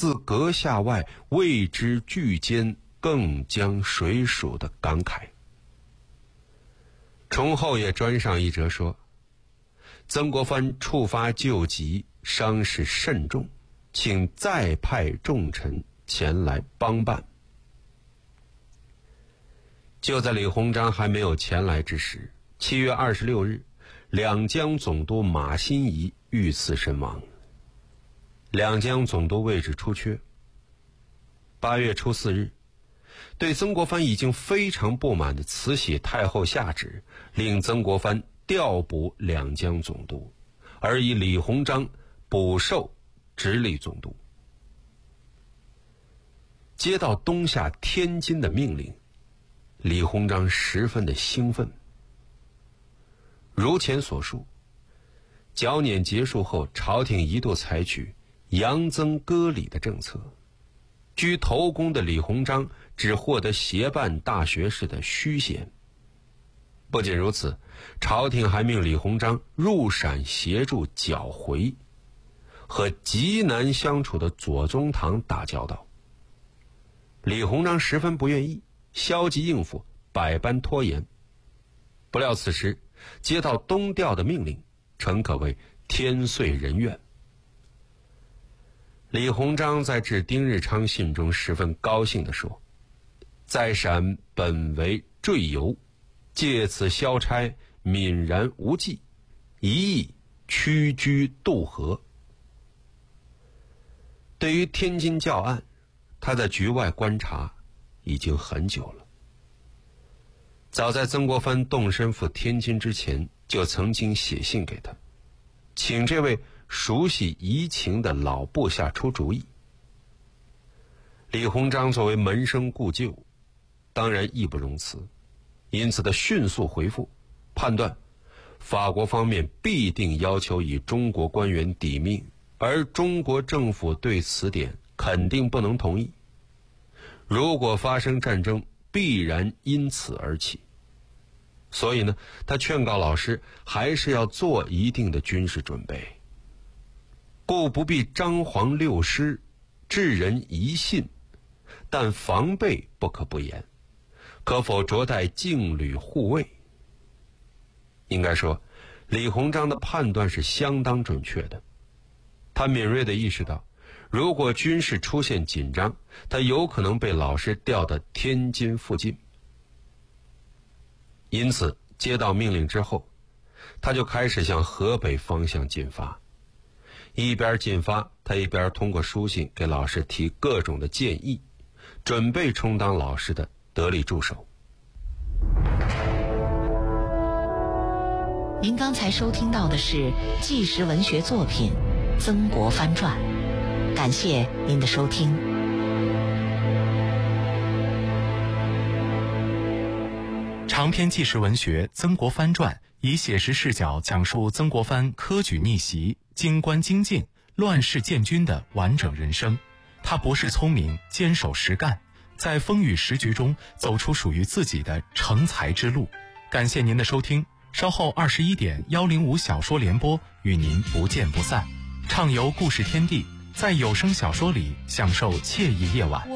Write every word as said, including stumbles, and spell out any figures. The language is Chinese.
自阁下外，未知巨坚，更将谁属的感慨。崇后也专上一折说，曾国藩触发旧疾，伤势甚重，请再派重臣前来帮办。就在李鸿章还没有前来之时，七月二十六日，两江总督马新贻遇刺身亡。两江总督位置出缺。八月初四日，对曾国藩已经非常不满的慈禧太后下旨，令曾国藩调补两江总督，而以李鸿章补授直隶总督。接到东下天津的命令，李鸿章十分的兴奋。如前所述，剿捻结束后，朝廷一度采取扬增割礼的政策。居头功的李鸿章只获得协办大学士的虚衔。不仅如此，朝廷还命李鸿章入陕协助剿回，和极难相处的左宗棠打交道。李鸿章十分不愿意，消极应付，百般拖延。不料此时接到东调的命令，诚可谓天遂人愿。李鸿章在致丁日昌信中十分高兴地说，在陕本为赘游，借此消差，泯然无忌，一意屈居渡河。对于天津教案，他在局外观察已经很久了。早在曾国藩动身赴天津之前，就曾经写信给他，请这位熟悉移情的老部下出主意。李鸿章作为门生故旧，当然义不容辞，因此他迅速回复，判断法国方面必定要求以中国官员抵命，而中国政府对此点肯定不能同意。如果发生战争，必然因此而起。所以呢，他劝告老师还是要做一定的军事准备，故不必张皇六师，致人疑信，但防备不可不严，可否着带劲旅护卫？应该说，李鸿章的判断是相当准确的。他敏锐地意识到，如果军事出现紧张，他有可能被老师调到天津附近。因此接到命令之后，他就开始向河北方向进发。一边进发，他一边通过书信给老师提各种的建议，准备充当老师的得力助手。 您刚才收听到的是纪实文学作品《曾国藩传》，感谢您的收听。 长篇纪实文学《曾国藩传》以写实视角讲述曾国藩科举逆袭、京官精进、乱世建军的完整人生。他博识聪明，坚守实干，在风雨时局中走出属于自己的成才之路。感谢您的收听，稍后二十一点一零五小说联播与您不见不散。畅游故事天地，在有声小说里享受惬意夜晚。